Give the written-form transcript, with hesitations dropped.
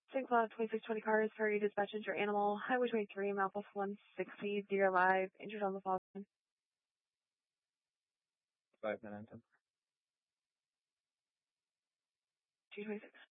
St. Cloud 2620 cars, hurry dispatch your animal, Highway 23, Malpas 160, deer alive, injured on the fall. 5 minutes. 226.